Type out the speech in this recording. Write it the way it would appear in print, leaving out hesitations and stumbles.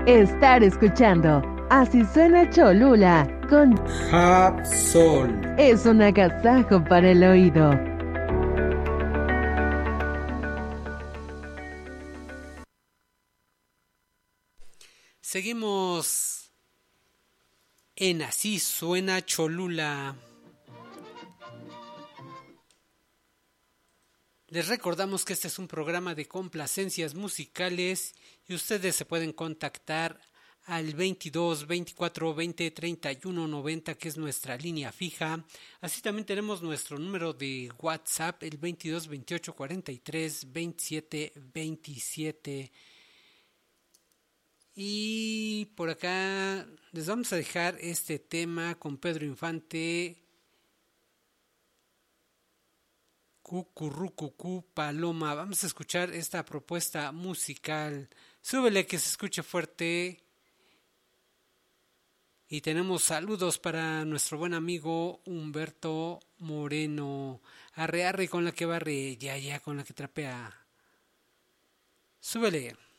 estar escuchando Así Suena Cholula con Hapsol. Es un agasajo para el oído. Seguimos en Así Suena Cholula. Les recordamos que este es un programa de complacencias musicales y ustedes se pueden contactar al 22 24 20 31 90, que es nuestra línea fija. Así también tenemos nuestro número de WhatsApp, el 22 28 43 27 27. Y por acá les vamos a dejar este tema con Pedro Infante, Cucurrucucú Paloma. Vamos a escuchar esta propuesta musical. Súbele que se escuche fuerte. Y tenemos saludos para nuestro buen amigo Humberto Moreno. Arre, arre con la que barre, ya, ya con la que trapea. Súbele.